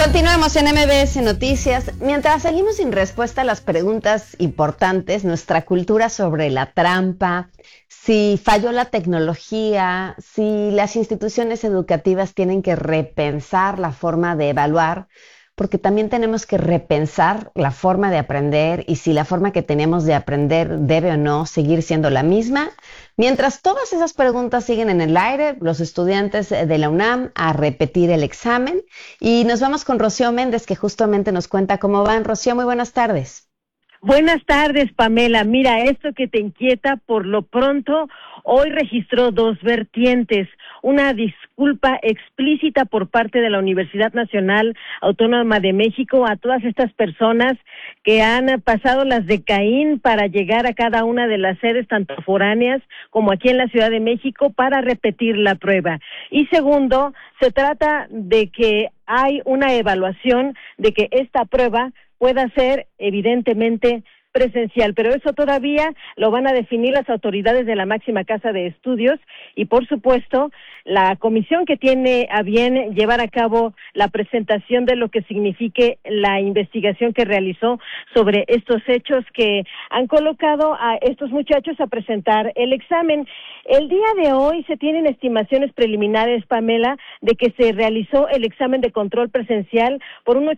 Continuamos en MBS Noticias. Mientras seguimos sin respuesta a las preguntas importantes, nuestra cultura sobre la trampa, si falló la tecnología, si las instituciones educativas tienen que repensar la forma de evaluar, porque también tenemos que repensar la forma de aprender y si la forma que tenemos de aprender debe o no seguir siendo la misma. Mientras todas esas preguntas siguen en el aire, los estudiantes de la UNAM a repetir el examen y nos vamos con Rocío Méndez, que justamente nos cuenta cómo van. Rocío, muy buenas tardes. Buenas tardes, Pamela. Mira, esto que te inquieta, por lo pronto, hoy registró dos vertientes. Una disculpa explícita por parte de la Universidad Nacional Autónoma de México a todas estas personas que han pasado las de Caín para llegar a cada una de las sedes, tanto foráneas como aquí en la Ciudad de México, para repetir la prueba. Y segundo, se trata de que hay una evaluación de que esta prueba pueda ser evidentemente presencial, pero eso todavía lo van a definir las autoridades de la máxima casa de estudios y, por supuesto, la comisión que tiene a bien llevar a cabo la presentación de lo que signifique la investigación que realizó sobre estos hechos que han colocado a estos muchachos a presentar el examen. El día de hoy se tienen estimaciones preliminares, Pamela, de que se realizó el examen de control presencial por un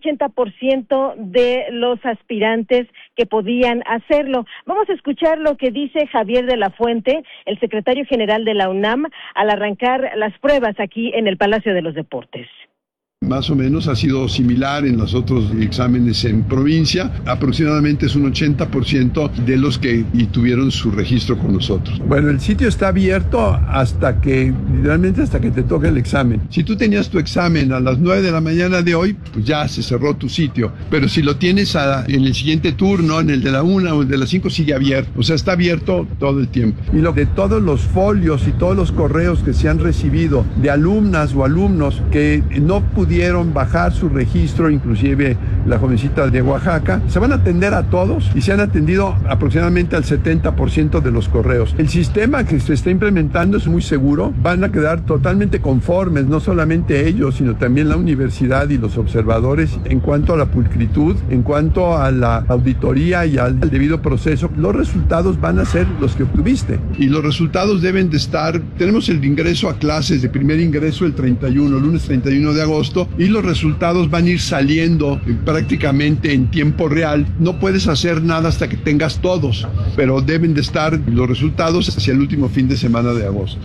80% de los aspirantes que podían hacerlo. Vamos a escuchar lo que dice Javier de la Fuente, el secretario general de la UNAM, al arrancar las pruebas aquí en el Palacio de los Deportes. Más o menos ha sido similar en los otros exámenes en provincia. Aproximadamente es un 80% de los que tuvieron su registro con nosotros. Bueno, el sitio está abierto literalmente hasta que te toque el examen. Si tú tenías tu examen a las 9 de la mañana de hoy, pues ya se cerró tu sitio. Pero si lo tienes en el siguiente turno, en el de la 1 o el de las 5, sigue abierto. O sea, está abierto todo el tiempo. Y lo de todos los folios y todos los correos que se han recibido de alumnas o alumnos que no pudieron bajar su registro, inclusive la jovencita de Oaxaca, se van a atender a todos y se han atendido aproximadamente al 70% de los correos. El sistema que se está implementando es muy seguro, van a quedar totalmente conformes, no solamente ellos, sino también la universidad y los observadores en cuanto a la pulcritud, en cuanto a la auditoría y al debido proceso. Los resultados van a ser los que obtuviste. Y los resultados deben de estar, tenemos el ingreso a clases de primer ingreso el lunes 31 de agosto, y los resultados van a ir saliendo prácticamente en tiempo real. No puedes hacer nada hasta que tengas todos, pero deben de estar los resultados hacia el último fin de semana de agosto.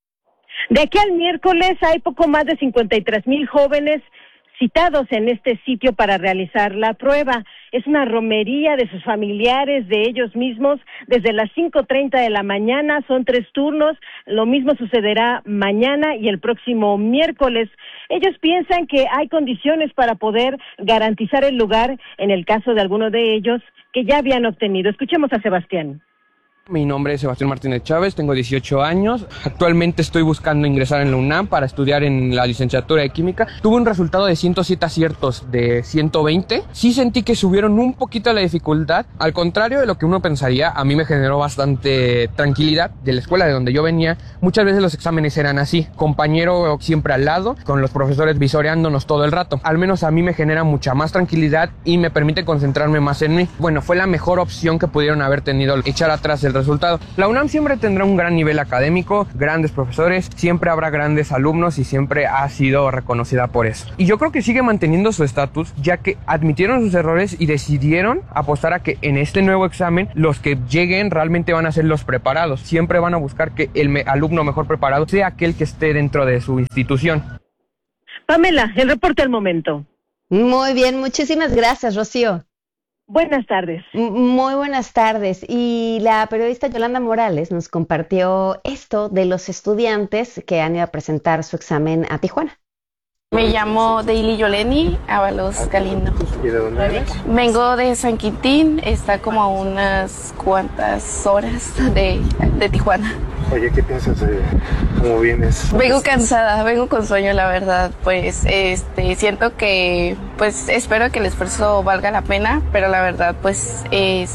De aquí al miércoles hay poco más de 53,000 jóvenes citados en este sitio para realizar la prueba. Es una romería de sus familiares, de ellos mismos, desde las 5:30 de la mañana, son 3 turnos, lo mismo sucederá mañana y el próximo miércoles. Ellos piensan que hay condiciones para poder garantizar el lugar en el caso de alguno de ellos que ya habían obtenido. Escuchemos a Sebastián. Mi nombre es Sebastián Martínez Chávez, tengo 18 años. Actualmente estoy buscando ingresar en la UNAM para estudiar en la licenciatura de Química. Tuve un resultado de 107 aciertos de 120. Sí sentí que subieron un poquito la dificultad. Al contrario de lo que uno pensaría, a mí me generó bastante tranquilidad. De la escuela de donde yo venía, muchas veces los exámenes eran así. Compañero siempre al lado, con los profesores visoreándonos todo el rato. Al menos a mí me genera mucha más tranquilidad y me permite concentrarme más en mí. Bueno, fue la mejor opción que pudieron haber tenido, echar atrás el resultado. La UNAM siempre tendrá un gran nivel académico, grandes profesores, siempre habrá grandes alumnos y siempre ha sido reconocida por eso. Y yo creo que sigue manteniendo su estatus, ya que admitieron sus errores y decidieron apostar a que en este nuevo examen los que lleguen realmente van a ser los preparados. Siempre van a buscar que el alumno mejor preparado sea aquel que esté dentro de su institución. Pamela, el reporte al momento. Muy bien, muchísimas gracias, Rocío. Buenas tardes. Muy buenas tardes. Y la periodista Yolanda Morales nos compartió esto de los estudiantes que han ido a presentar su examen a Tijuana. Me llamo Deili Yoleni Ábalos Galindo. ¿Y de dónde eres? Vengo de San Quintín, está como a unas cuantas horas de Tijuana. Oye, ¿qué piensas de cómo vienes? Vengo cansada, vengo con sueño, la verdad. Pues siento que, pues espero que el esfuerzo valga la pena, pero la verdad, pues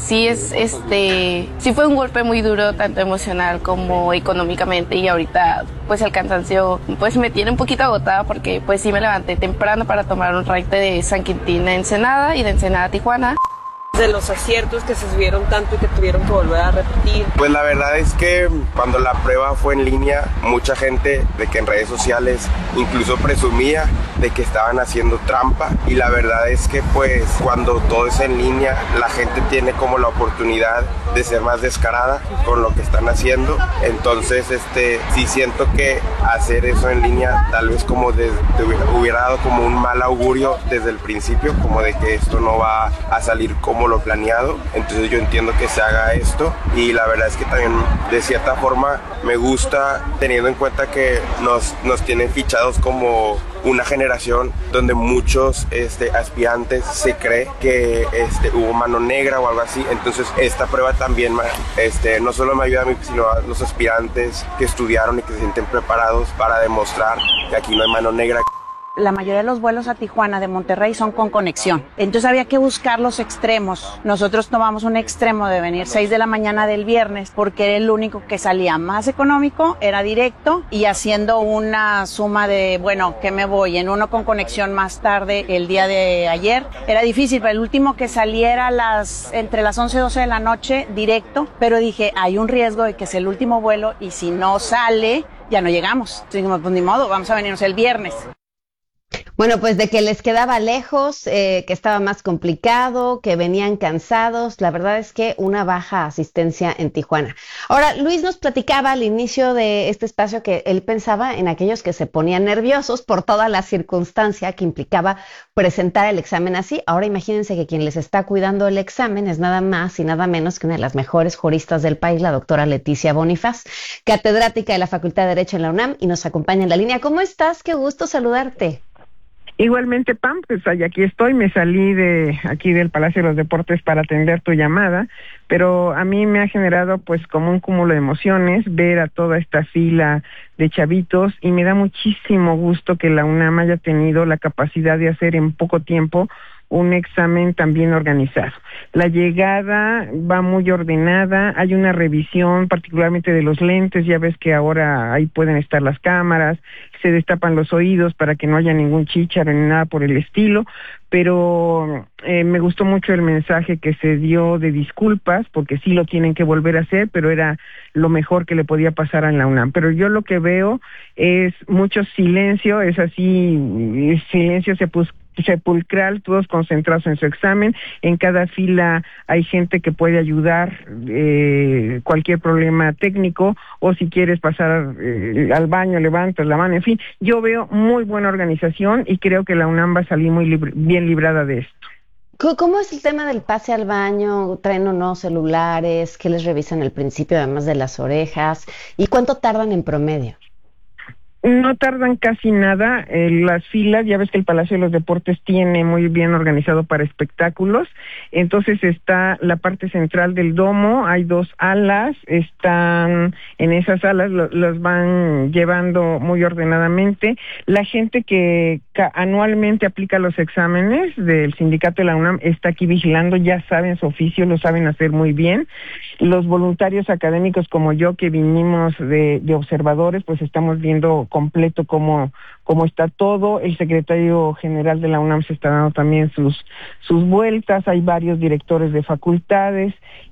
sí fue un golpe muy duro, tanto emocional como económicamente, y ahorita pues el cansancio pues me tiene un poquito agotada porque pues sí me levanté temprano para tomar un ride de San Quintín a Ensenada y de Ensenada a Tijuana. De los aciertos que se subieron tanto y que tuvieron que volver a repetir. Pues la verdad es que cuando la prueba fue en línea, mucha gente de que en redes sociales incluso presumía de que estaban haciendo trampa, y la verdad es que pues cuando todo es en línea, la gente tiene como la oportunidad de ser más descarada con lo que están haciendo. Entonces sí siento que hacer eso en línea tal vez como hubiera dado como un mal augurio desde el principio, como de que esto no va a salir como lo planeado. Entonces yo entiendo que se haga esto, y la verdad es que también de cierta forma me gusta, teniendo en cuenta que nos tienen fichados como una generación donde muchos aspirantes se cree que hubo mano negra o algo así. Entonces esta prueba también no solo me ayuda a mí, sino a los aspirantes que estudiaron y que se sienten preparados para demostrar que aquí no hay mano negra. La mayoría de los vuelos a Tijuana de Monterrey son con conexión. Entonces había que buscar los extremos. Nosotros tomamos un extremo de venir 6 de la mañana del viernes porque era el único que salía más económico, era directo, y haciendo una suma de, bueno, ¿qué me voy? En uno con conexión más tarde el día de ayer. Era difícil, pero el último que saliera entre las 11 y 12 de la noche directo, pero dije, hay un riesgo de que es el último vuelo y si no sale, ya no llegamos. Entonces dijimos, pues ni modo, vamos a venirnos el viernes. Bueno, pues de que les quedaba lejos, que estaba más complicado, que venían cansados, la verdad es que una baja asistencia en Tijuana. Ahora, Luis nos platicaba al inicio de este espacio que él pensaba en aquellos que se ponían nerviosos por toda la circunstancia que implicaba presentar el examen así. Ahora imagínense que quien les está cuidando el examen es nada más y nada menos que una de las mejores juristas del país, la doctora Leticia Bonifaz, catedrática de la Facultad de Derecho en la UNAM, y nos acompaña en la línea. ¿Cómo estás? Qué gusto saludarte. Igualmente, Pam, pues aquí estoy, me salí de aquí del Palacio de los Deportes para atender tu llamada, pero a mí me ha generado pues como un cúmulo de emociones ver a toda esta fila de chavitos, y me da muchísimo gusto que la UNAM haya tenido la capacidad de hacer en poco tiempo un examen tan bien organizado. La llegada va muy ordenada, hay una revisión particularmente de los lentes, ya ves que ahora ahí pueden estar las cámaras, se destapan los oídos para que no haya ningún chícharo ni nada por el estilo, pero me gustó mucho el mensaje que se dio de disculpas, porque sí lo tienen que volver a hacer, pero era lo mejor que le podía pasar a la UNAM. Pero yo lo que veo es mucho silencio, es así, silencio sepulcral, todos concentrados en su examen. En cada fila hay gente que puede ayudar cualquier problema técnico, o si quieres pasar al baño, levantas la mano, en fin. Yo veo muy buena organización y creo que la UNAM va a salir muy bien librada de esto. ¿Cómo es el tema del pase al baño? ¿Traen o no celulares? ¿Qué les revisan al principio, además de las orejas? ¿Y cuánto tardan en promedio? No tardan casi nada. Las filas, ya ves que el Palacio de los Deportes tiene muy bien organizado para espectáculos, entonces está la parte central del domo, hay 2 alas, están en esas alas, los van llevando muy ordenadamente. La gente que anualmente aplica los exámenes del sindicato de la UNAM está aquí vigilando, ya saben su oficio, lo saben hacer muy bien. Los voluntarios académicos como yo, que vinimos de observadores, pues estamos viendo completo cómo está todo. El secretario general de la UNAM se está dando también sus vueltas, hay varios directores de facultades,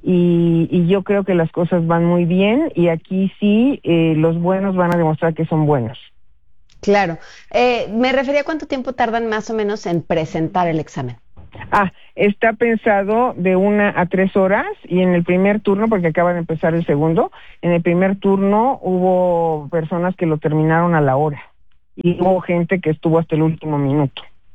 y yo creo que las cosas van muy bien, y aquí sí los buenos van a demostrar que son buenos. Claro. Me refería a cuánto tiempo tardan más o menos en presentar el examen. Está pensado de 1 a 3 horas, y en el primer turno, porque acaba de empezar el segundo, en el primer turno hubo personas que lo terminaron a la hora, y hubo gente que estuvo hasta el último minuto.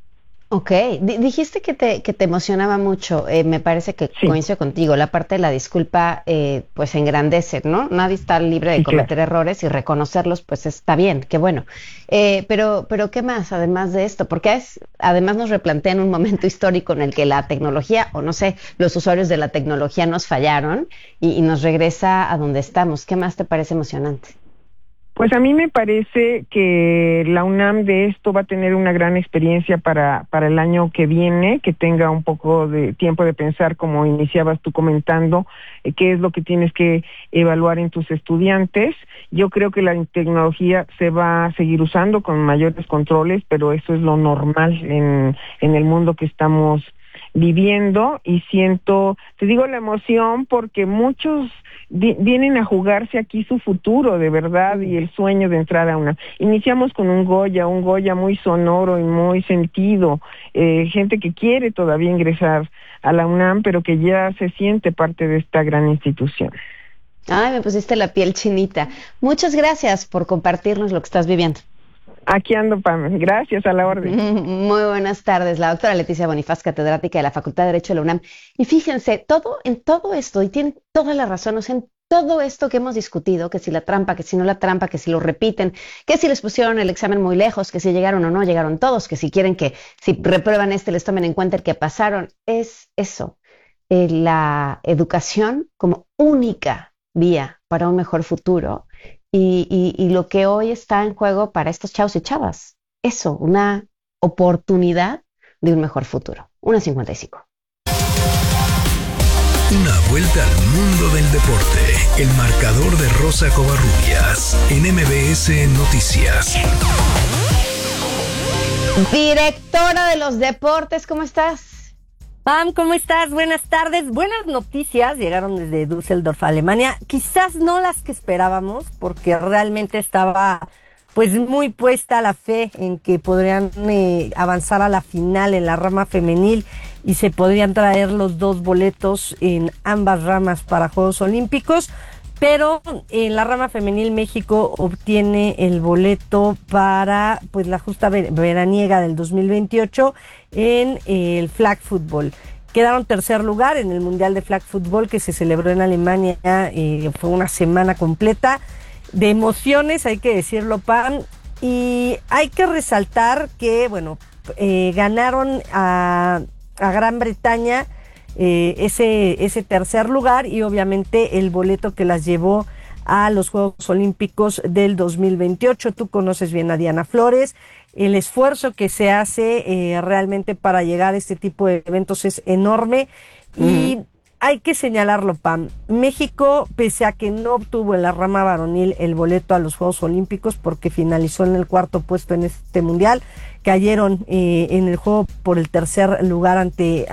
Ok, dijiste que te emocionaba mucho, me parece que coincido contigo, la parte de la disculpa pues engrandece, ¿no? Nadie está libre de cometer errores y reconocerlos pues está bien, qué bueno. Pero ¿qué más además de esto? Porque además nos replantea en un momento histórico en el que la tecnología, o no sé, los usuarios de la tecnología nos fallaron y nos regresa a donde estamos. ¿Qué más te parece emocionante? Pues a mí me parece que la UNAM de esto va a tener una gran experiencia para el año que viene, que tenga un poco de tiempo de pensar, como iniciabas tú comentando, qué es lo que tienes que evaluar en tus estudiantes. Yo creo que la tecnología se va a seguir usando con mayores controles, pero eso es lo normal en el mundo que estamos viviendo, y te digo la emoción porque muchos vienen a jugarse aquí su futuro de verdad y el sueño de entrar a una. Iniciamos con un Goya muy sonoro y muy sentido, gente que quiere todavía ingresar a la UNAM, pero que ya se siente parte de esta gran institución. Ay, me pusiste la piel chinita. Muchas gracias por compartirnos lo que estás viviendo. Aquí ando, Pam. Gracias, a la orden. Muy buenas tardes. La doctora Leticia Bonifaz, catedrática de la Facultad de Derecho de la UNAM. Y fíjense, en todo esto, y tienen toda la razón, o sea, en todo esto que hemos discutido, que si la trampa, que si no la trampa, que si lo repiten, que si les pusieron el examen muy lejos, que si llegaron o no llegaron todos, que si quieren que si reprueban les tomen en cuenta el que pasaron, es eso, la educación como única vía para un mejor futuro. Y lo que hoy está en juego para estos chavos y chavas, eso, una oportunidad de un mejor futuro. 1:55. Una vuelta al mundo del deporte. El marcador de Rosa Covarrubias en MBS Noticias. Directora de los deportes, ¿cómo estás? Pam, ¿cómo estás? Buenas tardes. Buenas noticias llegaron desde Düsseldorf, Alemania. Quizás no las que esperábamos, porque realmente estaba pues muy puesta la fe en que podrían avanzar a la final en la rama femenil y se podrían traer los 2 boletos en ambas ramas para Juegos Olímpicos. Pero en la rama femenil México obtiene el boleto para pues la justa veraniega del 2028 en el flag football. Quedaron tercer lugar en el Mundial de Flag Football que se celebró en Alemania. Fue una semana completa de emociones, hay que decirlo, Pam. Y hay que resaltar que, bueno, ganaron a Gran Bretaña ese tercer lugar y obviamente el boleto que las llevó a los Juegos Olímpicos del 2028. Tú conoces bien a Diana Flores. El esfuerzo que se hace realmente para llegar a este tipo de eventos es enorme y hay que señalarlo, Pam. México, pese a que no obtuvo en la rama varonil el boleto a los Juegos Olímpicos porque finalizó en el 4º puesto en este mundial, cayeron en el juego por el tercer lugar ante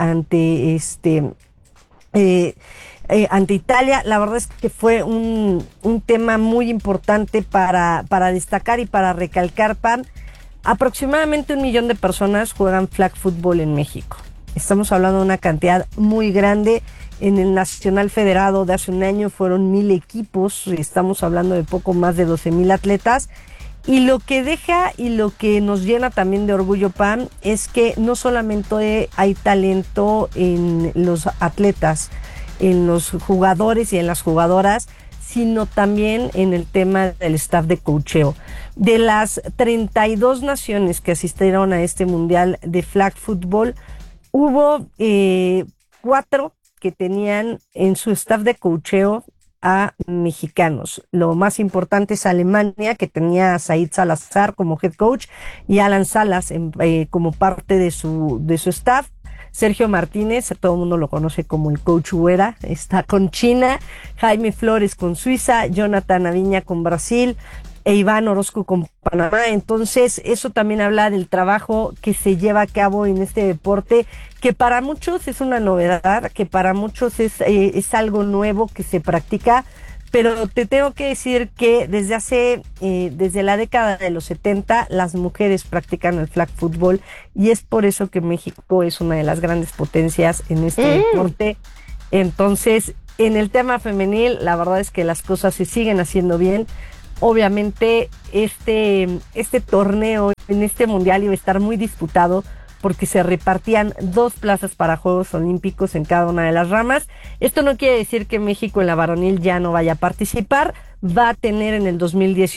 Italia. La verdad es que fue un tema muy importante para destacar y para recalcar, Pam. Aproximadamente 1 millón de personas juegan flag football en México. Estamos hablando de una cantidad muy grande. En el Nacional Federado de hace un año fueron 1,000 equipos. Estamos hablando de poco más de 12,000 atletas. Y lo que deja y lo que nos llena también de orgullo, Pam, es que no solamente hay talento en los atletas, en los jugadores y en las jugadoras, sino también en el tema del staff de coacheo. De las 32 naciones que asistieron a este Mundial de Flag Football, hubo 4 que tenían en su staff de coacheo a mexicanos. Lo más importante es Alemania, que tenía a Said Salazar como head coach y Alan Salas como parte de su staff. Sergio Martínez, todo el mundo lo conoce como el coach Huera, está con China. Jaime Flores con Suiza, Jonathan Aviña con Brasil e Iván Orozco con Panamá. Entonces eso también habla del trabajo que se lleva a cabo en este deporte, que para muchos es una novedad, que para muchos es algo nuevo que se practica, pero te tengo que decir que desde la década de los 70 las mujeres practican el flag football y es por eso que México es una de las grandes potencias en este deporte. Entonces, en el tema femenil, la verdad es que las cosas se siguen haciendo bien. Obviamente este torneo en este mundial iba a estar muy disputado porque se repartían 2 plazas para Juegos Olímpicos en cada una de las ramas. Esto no quiere decir que México en la varonil ya no vaya a participar. Va a tener en el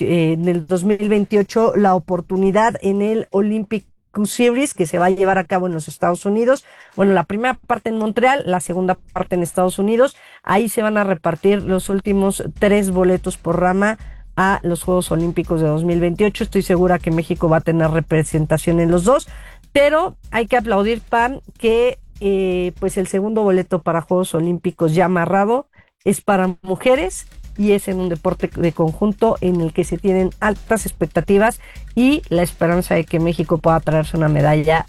2028 la oportunidad en el Olympic Series, que se va a llevar a cabo en los Estados Unidos. Bueno, la primera parte en Montreal, la segunda parte en Estados Unidos. Ahí se van a repartir los últimos 3 boletos por rama a los Juegos Olímpicos de 2028. Estoy segura que México va a tener representación en los 2, pero hay que aplaudir, Pam, que pues el segundo boleto para Juegos Olímpicos ya amarrado es para mujeres, y es en un deporte de conjunto en el que se tienen altas expectativas y la esperanza de que México pueda traerse una medalla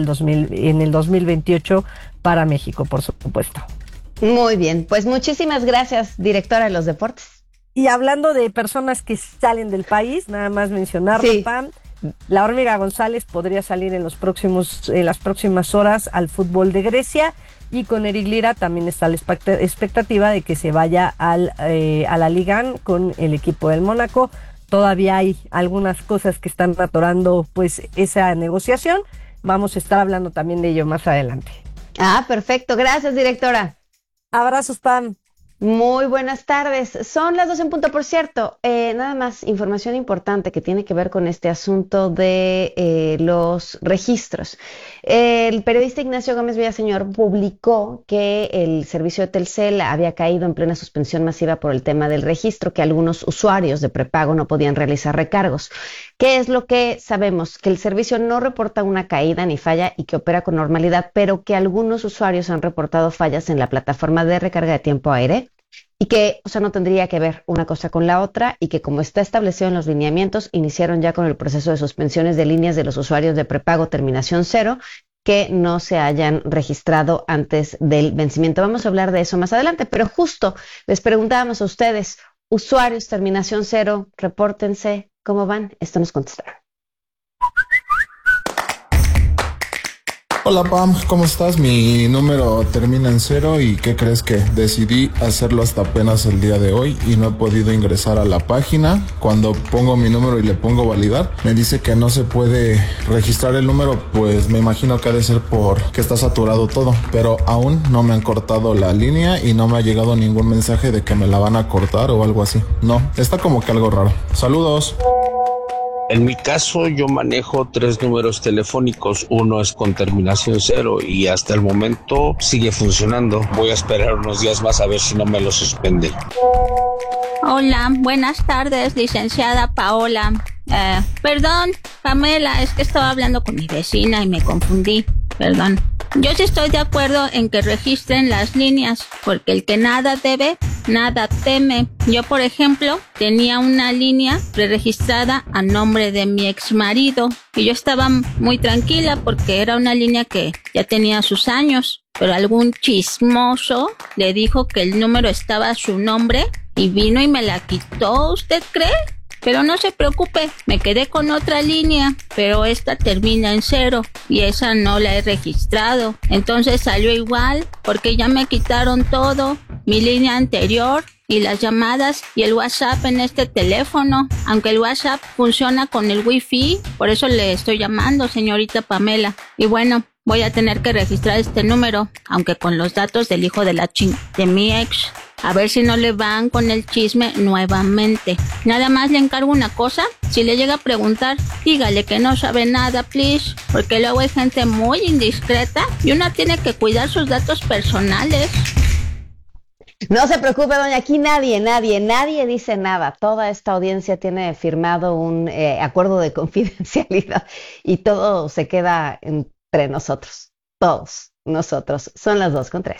en el 2028 para México, por supuesto. Muy bien, pues muchísimas gracias, directora de los deportes. Y hablando de personas que salen del país, nada más mencionarlo, sí. Pam, la Hormiga González podría salir en las próximas horas al fútbol de Grecia, y con Eric Lira también está la expectativa de que se vaya a la Ligue 1 con el equipo del Mónaco. Todavía hay algunas cosas que están atorando pues esa negociación. Vamos a estar hablando también de ello más adelante. Ah, perfecto. Gracias, directora. Abrazos, Pam. Muy buenas tardes. Son las 12 en punto, por cierto. Nada más, información importante que tiene que ver con este asunto de los registros. El periodista Ignacio Gómez Villaseñor publicó que el servicio de Telcel había caído en plena suspensión masiva por el tema del registro, que algunos usuarios de prepago no podían realizar recargos. ¿Qué es lo que sabemos? Que el servicio no reporta una caída ni falla y que opera con normalidad, pero que algunos usuarios han reportado fallas en la plataforma de recarga de tiempo aire, y que, no tendría que ver una cosa con la otra, y que como está establecido en los lineamientos, iniciaron ya con el proceso de suspensiones de líneas de los usuarios de prepago terminación 0 que no se hayan registrado antes del vencimiento. Vamos a hablar de eso más adelante, pero justo les preguntábamos a ustedes, usuarios terminación 0, repórtense, ¿cómo van? Esto nos contestaron. Hola Pam, ¿cómo estás? Mi número termina en 0 y ¿qué crees? Que decidí hacerlo hasta apenas el día de hoy y no he podido ingresar a la página. Cuando pongo mi número y le pongo validar, me dice que no se puede registrar el número, pues me imagino que ha de ser porque está saturado todo, pero aún no me han cortado la línea y no me ha llegado ningún mensaje de que me la van a cortar o algo así. No, está como que algo raro. Saludos. En mi caso, yo manejo 3 números telefónicos. Uno es con terminación 0 y hasta el momento sigue funcionando. Voy a esperar unos días más a ver si no me lo suspenden. Hola, buenas tardes, licenciada Paola. Perdón, Pamela, es que estaba hablando con mi vecina y me confundí. Perdón. Yo sí estoy de acuerdo en que registren las líneas, porque el que nada debe, nada teme. Yo, por ejemplo, tenía una línea preregistrada a nombre de mi exmarido y yo estaba muy tranquila porque era una línea que ya tenía sus años, pero algún chismoso le dijo que el número estaba a su nombre y vino y me la quitó, ¿usted cree? Pero no se preocupe, me quedé con otra línea, pero esta termina en 0 y esa no la he registrado. Entonces salió igual porque ya me quitaron todo, mi línea anterior y las llamadas y el WhatsApp en este teléfono. Aunque el WhatsApp funciona con el Wi-Fi, por eso le estoy llamando, señorita Pamela. Y bueno, voy a tener que registrar este número, aunque con los datos del hijo de mi ex. A ver si no le van con el chisme nuevamente. Nada más le encargo una cosa. Si le llega a preguntar, dígale que no sabe nada, please. Porque luego hay gente muy indiscreta y una tiene que cuidar sus datos personales. No se preocupe, doña, aquí nadie dice nada. Toda esta audiencia tiene firmado un acuerdo de confidencialidad y todo se queda entre nosotros. Todos nosotros. Son las 2:03.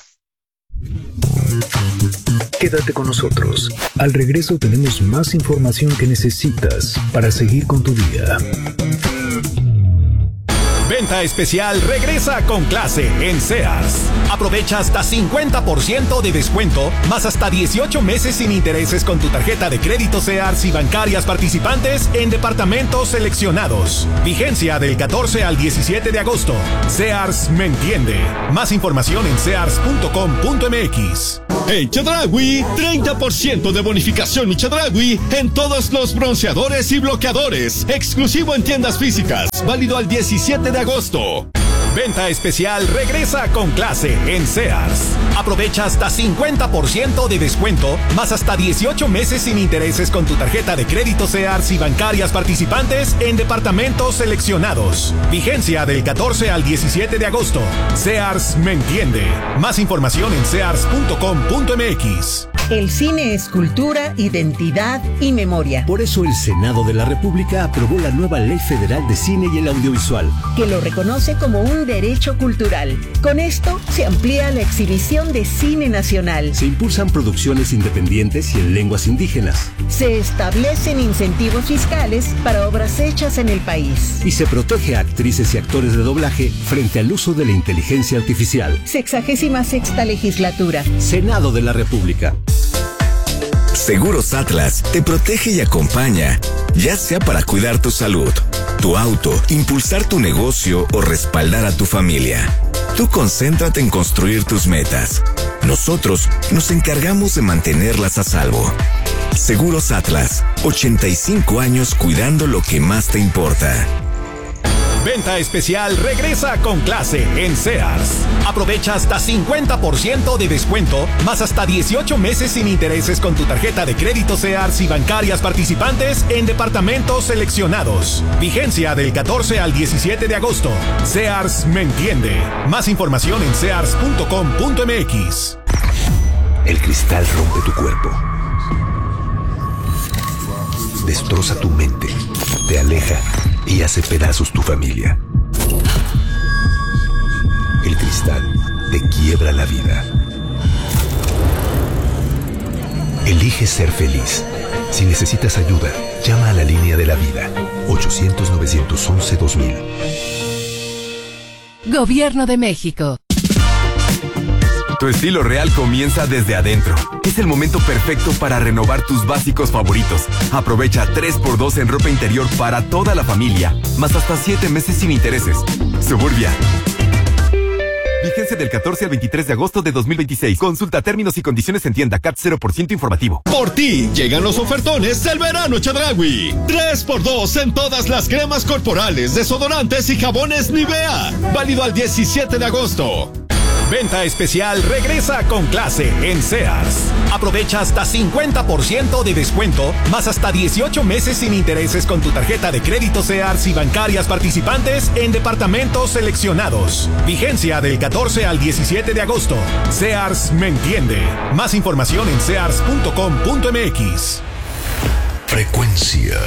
Quédate con nosotros. Al regreso tenemos más información que necesitas para seguir con tu día. Venta especial regresa con clase en Sears. Aprovecha hasta 50% de descuento, más hasta 18 meses sin intereses con tu tarjeta de crédito Sears y bancarias participantes en departamentos seleccionados. Vigencia del 14 al 17 de agosto. Sears me entiende. Más información en sears.com.mx. En Chedraui, 30% de bonificación y Chedraui en todos los bronceadores y bloqueadores. Exclusivo en tiendas físicas. Válido al 17 de agosto. Venta especial regresa con clase en Sears. Aprovecha hasta 50% de descuento, más hasta 18 meses sin intereses con tu tarjeta de crédito Sears y bancarias participantes en departamentos seleccionados. Vigencia del 14 al 17 de agosto. Sears me entiende. Más información en sears.com.mx. El cine es cultura, identidad y memoria. Por eso el Senado de la República aprobó la nueva Ley Federal de Cine y el Audiovisual, que lo reconoce como un derecho cultural. Con esto se amplía la exhibición de cine nacional. Se impulsan producciones independientes y en lenguas indígenas. Se establecen incentivos fiscales para obras hechas en el país. Y se protege a actrices y actores de doblaje frente al uso de la inteligencia artificial. 66ª legislatura. Senado de la República. Seguros Atlas te protege y acompaña, ya sea para cuidar tu salud, tu auto, impulsar tu negocio o respaldar a tu familia. Tú concéntrate en construir tus metas. Nosotros nos encargamos de mantenerlas a salvo. Seguros Atlas, 85 años cuidando lo que más te importa. Venta especial regresa con clase en Sears. Aprovecha hasta 50% de descuento, más hasta 18 meses sin intereses con tu tarjeta de crédito Sears y bancarias participantes en departamentos seleccionados. Vigencia del 14 al 17 de agosto. Sears me entiende. Más información en sears.com.mx. El cristal rompe tu cuerpo. Destroza tu mente. Te aleja y hace pedazos tu familia. El cristal te quiebra la vida. Elige ser feliz. Si necesitas ayuda, llama a la línea de la vida. 800-911-2000. Gobierno de México. Tu estilo real comienza desde adentro. Es el momento perfecto para renovar tus básicos favoritos. Aprovecha 3x2 en ropa interior para toda la familia, más hasta 7 meses sin intereses. Suburbia. Vigencia del 14 al 23 de agosto de 2026. Consulta términos y condiciones en tienda. CAT 0% informativo. Por ti llegan los ofertones del verano Chedraui. 3x2 en todas las cremas corporales, desodorantes y jabones Nivea. Válido al 17 de agosto. Venta especial regresa con clase en Sears. Aprovecha hasta 50% de descuento, más hasta 18 meses sin intereses con tu tarjeta de crédito Sears y bancarias participantes en departamentos seleccionados. Vigencia del 14 al 17 de agosto. Sears me entiende. Más información en sears.com.mx. Frecuencia